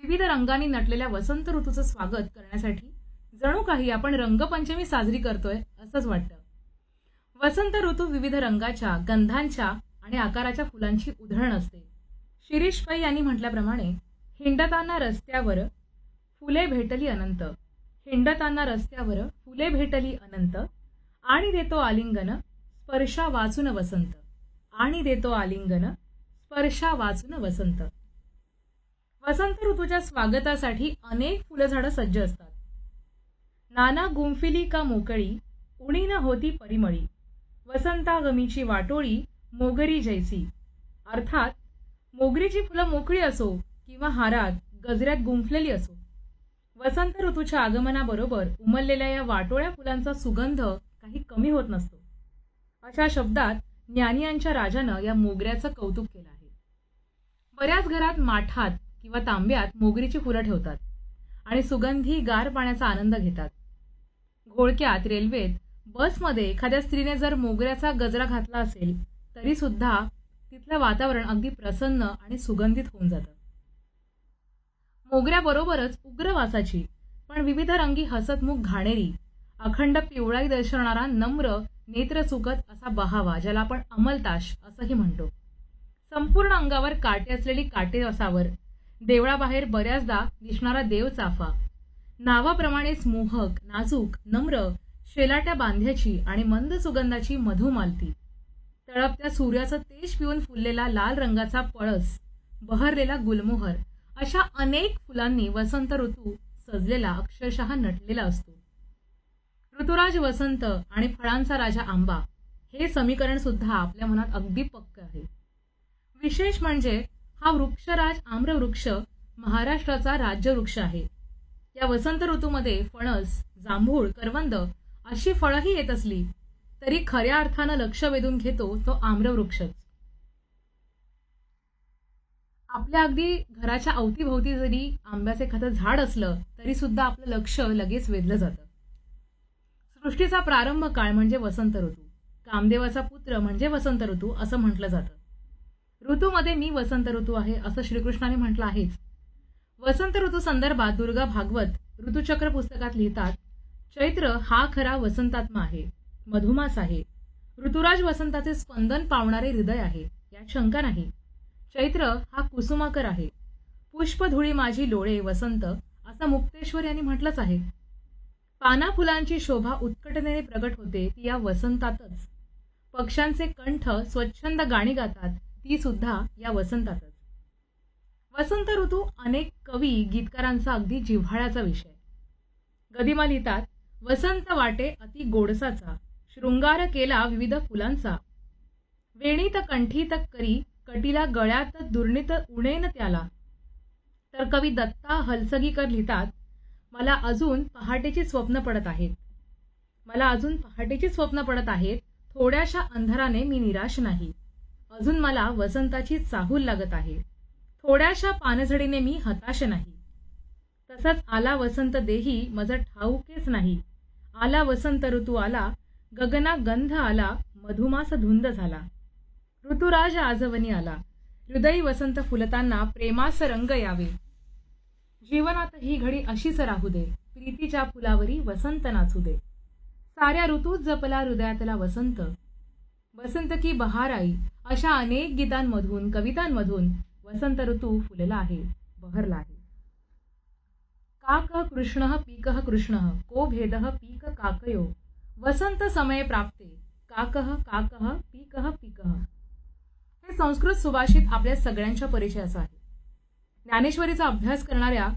विविध रंगांनी नटलेल्या वसंत ऋतूचं स्वागत करण्यासाठी जणू काही आपण रंगपंचमी साजरी करतोय असंच वाटतं. वसंत ऋतू विविध रंगाच्या, गंधांच्या आणि आकाराच्या फुलांची उधळण असते. शिरीष पै यांनी म्हटल्याप्रमाणे, हिंडताना रस्त्यावर फुले भेटली अनंत, हिंडताना रस्त्यावर फुले भेटली अनंत, आणि देतो आलिंगन स्पर्शा वाचून वसंत, आणि देतो आलिंगन स्पर्शा वाचून वसंत. वसंत ऋतूच्या स्वागतासाठी अनेक फुलझाडं सज्ज असतात. नाना गुंफिली का मोकळी, उणी न होती परिमळी, वसंतागमीची वाटोळी मोगरी जैसी. अर्थात मोगरीची फुलं मोकळी असो किंवा हारात गजऱ्यात गुंफलेली असो, वसंत ऋतूच्या आगमनाबरोबर उमललेल्या या वाटोळ्या फुलांचा सुगंध काही कमी होत नसतो. अशा शब्दात ज्ञानियांच्या राजानं या मोगऱ्याचं कौतुक केलं आहे. बऱ्याच घरात माठात किंवा तांब्यात मोगरीची फुलं ठेवतात आणि सुगंधी गार पाण्याचा आनंद घेतात. घोळक्यात, रेल्वेत, बसमध्ये एखाद्या स्त्रीने जर मोगऱ्याचा गजरा घातला असेल तरी सुद्धा तिथलं वातावरण अगदी प्रसन्न आणि सुगंधित होऊन जातं. मोगऱ्याबरोबरच उग्र वासाची पण विविध रंगी हसतमुख घाणेरी, अखंड पिवळाई दर्शवणारा नम्र नेत्रसुखद असा बहावा, ज्याला आपण अमलताश असंही म्हणतो, संपूर्ण अंगावर काटे असलेली काटेवसावर, देवळाबाहेर बऱ्याचदा दिसणारा देवचाफा, नावाप्रमाणेच मोहक, नाजूक, नम्र, शेलाट्या बांध्याची आणि मंद सुगंधाची मधुमालती, तळपत्या सूर्याचं तेज पिऊन फुललेला लाल रंगाचा पळस, बहरलेला गुलमोहर, अशा अनेक फुलांनी वसंत ऋतू सजलेला, अक्षरशः नटलेला असतो. ऋतुराज वसंत आणि फळांचा राजा आंबा हे समीकरण सुद्धा आपल्या मनात अगदी पक्क आहे. विशेष म्हणजे हा वृक्षराज आम्रवृक्ष महाराष्ट्राचा राज्यवृक्ष आहे. या वसंत ऋतूमध्ये फणस, जांभूळ, करवंद अशी फळंही येत असली तरी खऱ्या अर्थानं लक्ष वेधून घेतो तो आम्रवृक्षच. आपल्या अगदी घराच्या अवतीभोवती जरी आंब्याचं एखादं झाड असलं तरी सुद्धा आपलं लक्ष लगेच वेधलं जातं. सृष्टीचा प्रारंभ काळ म्हणजे वसंत ऋतू, कामदेवाचा पुत्र म्हणजे वसंत ऋतू असं म्हटलं जातं. ऋतूमध्ये मी वसंत ऋतू आहे असं श्रीकृष्णाने म्हटलं आहेच. वसंत ऋतू संदर्भात दुर्गा भागवत ऋतुचक्र पुस्तकात लिहितात, चैत्र हा खरा वसंतात्मा आहे, मधुमास आहे, ऋतुराज वसंताचे स्पंदन पावणारे हृदय आहे, यात शंका नाही. चैत्र हा कुसुमाकर आहे, पुष्पधुळी माझी लोळे वसंत असं मुक्तेश्वर यांनी म्हटलंच आहे. पाना फुलांची शोभा उत्कटतेने प्रगट होते ती या वसंतातच. पक्ष्यांचे कंठ स्वच्छंद गाणी गातात ती सुद्धा या वसंतातच. वसंत ऋतू अनेक कवी, गीतकारांचा अगदी जिव्हाळ्याचा विषय. गदिमा लिहितात, वसंत वाटे अति गोडसाचा, शृंगार केला विविध फुलांचा, वेणीत कंठीत करी कटीला गळ्यात दुर्नीत उणेन त्याला. तर कवी दत्ता हलसगीकर लिहितात, मला अजून पहाटेची स्वप्न पडत आहेत, मला अजून पहाटेची स्वप्न पडत आहेत, थोड्याशा अंधाराने मी निराश नाही, अजून मला वसंताची चाहूल लागत आहे, थोड्याशा पानझडीने मी हताश नाही. तसाच आला वसंत देही मज ठाऊकेच नाही, आला वसंत ऋतू आला, गगना गंध आला, मधुमास धुंद झाला, ऋतुराज आजवनी आला, हृदयी वसंत फुलताना प्रेमास रंग यावे, जीवनात ही घडी अशीच राहू दे, प्रीतीच्या फुलावरी वसंत नाचू दे, साऱ्या ऋतूत जपला हृदयातला वसंत, वसंत की बहार आई, अशा अनेक गीतांमधून, कवितांमधून वसंत ऋतू फुलला आहे, बहरला आहे. काकः कृष्णः पीकः कृष्णः को भेदः पीक काकयो, वसंत समय प्राप्ते काकः काकः पीकः पीकः. हे संस्कृत सुभाषित आपल्या सगळ्यांच्या परिचयाचं आहे. ज्ञानेश्वरीचा अभ्यास करणाऱ्या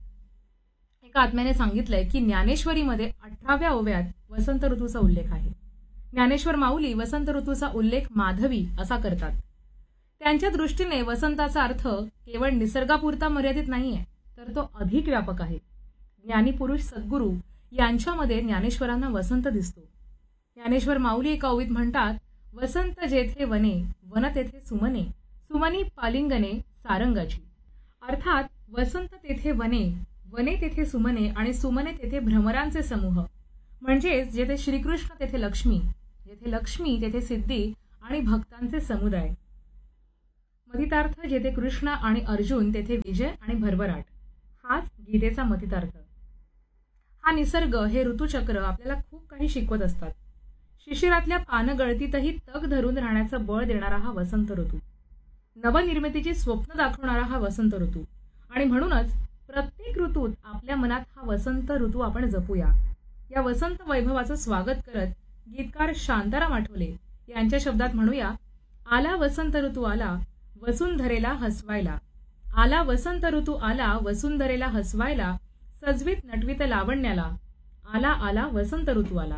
एका आत्म्याने सांगितलंय की ज्ञानेश्वरीमध्ये 18व्या ओव्यात वसंत ऋतूचा उल्लेख आहे. ज्ञानेश्वर माऊली वसंत ऋतूचा उल्लेख माधवी असा करतात. त्यांच्या दृष्टीने वसंताचा अर्थ केवळ निसर्गापुरता मर्यादित नाहीये, तर तो अधिक व्यापक आहे. ज्ञानी पुरुष सद्गुरू यांच्यामध्ये ज्ञानेश्वरांना वसंत दिसतो. ज्ञानेश्वर माऊली एका ओवीत म्हणतात, वसंत जेथे वने, वन तेथे सुमने, सुमनी पालिंगने सारंगाची. अर्थात वसंत तेथे वने, वने तेथे सुमने आणि सुमने तेथे भ्रमरांचे समूह, म्हणजेच जेथे श्रीकृष्ण तेथे लक्ष्मी, जेथे लक्ष्मी तेथे सिद्धी आणि भक्तांचे समुदाय. मधितार्थ जेथे कृष्ण आणि अर्जुन तेथे विजय आणि भरभराट. हाच गीतेचा मतितार्थ. हा निसर्ग, हे ऋतुचक्र आपल्याला खूप काही शिकवत असतात. शिशिरातल्या पानगळतीतही तग धरून राहण्याचं बळ देणारा हा वसंत ऋतू, नवनिर्मितीची स्वप्न दाखवणारा हा वसंत ऋतू. आणि म्हणूनच प्रत्येक ऋतूत आपल्या मनात हा वसंत ऋतू आपण जपूया. या वसंत वैभवाचं स्वागत करत गीतकार शांताराम आठवले यांच्या शब्दात म्हणूया, आला वसंत ऋतू आला वसुंधरेला हसवायला. आला वसंत ऋतू आला वसुंधरेला हसवायला, सजवीत नटवीत लावण्याला. आला आला वसंत ऋतू आला.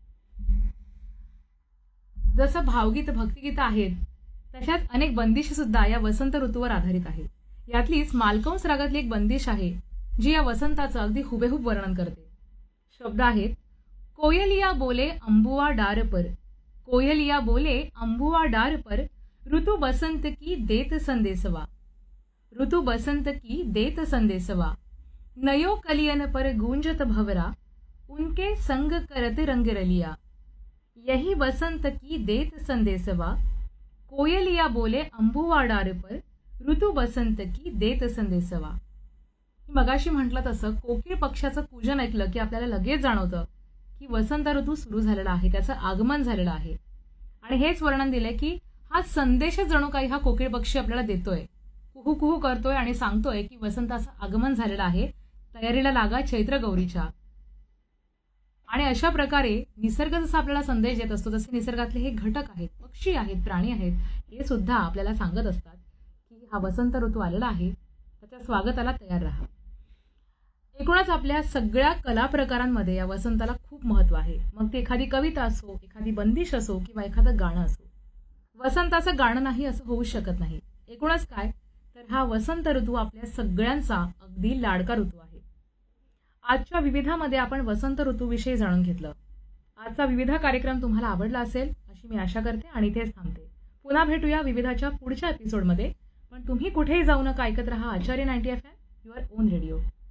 जसं भावगीत भक्तिगीत आहेत, तशाच अनेक बंदिशी सुद्धा या वसंत ऋतूवर आधारित आहेत. यातलीच मालकंस रागातली एक बंदिश आहे जी या वसंताचं अगदी हुबेहूब वर्णन करते. शब्द आहेत, कोयलिया बोले अंबुआ डार पर, कोयलिया बोले अंबुआ डार पर, ऋतु बसंत की देत संदेशवा. ऋतु बसंत की देत संदेशवा, नयो कलियन पर गूंजत भवरा, उनके संग करत रंग रलिया. यही बसंत की देत संदेशवा, कोयलिया बोले अंबुआ डार पर, ऋतु बसंत की देत संदेशवा. मगाशी म्हटलं तसं कोकिळ पक्षाचं पूजन ऐकलं की आपल्याला लगेच जाणवतं की वसंत ऋतू सुरू झालेला आहे, त्याचं आगमन झालेलं आहे. आणि हेच वर्णन दिलंय की हा संदेश जणू काही हा कोकिळ पक्षी आपल्याला देतोय, कुहू कुहू करतोय आणि सांगतोय की वसंताचं आगमन झालेलं आहे, तयारीला लागा चैत्र गौरीच्या. आणि अशा प्रकारे निसर्ग जसा आपल्याला संदेश देत असतो, तसे निसर्गातले हे घटक आहेत, पक्षी आहेत, प्राणी आहेत, हे सुद्धा आपल्याला सांगत असतात की हा वसंत ऋतू आलेला आहे, त्याच्या स्वागताला तयार राहा. एकूणच आपल्या सगळ्या कला प्रकारांमध्ये या वसंताला खूप महत्त्व आहे. मग ती एखादी कविता असो, एखादी बंदिश असो किंवा एखादं गाणं असो, वसंताचं गाणं नाही असं होऊ शकत नाही. एकूणच काय तर हा वसंत ऋतू आपल्या सगळ्यांचा अगदी लाडका ऋतू आहे. आजच्या विविधामध्ये आपण वसंत ऋतूविषयी जाणून घेतलं. आजचा विविध कार्यक्रम तुम्हाला आवडला असेल अशी मी आशा करते आणि इथेच थांबते. पुन्हा भेटूया विविधाच्या पुढच्या एपिसोडमध्ये. पण तुम्ही कुठेही जाऊ नका, ऐकत रहा आचार्य 90 FM, युअर ओन रेडिओ.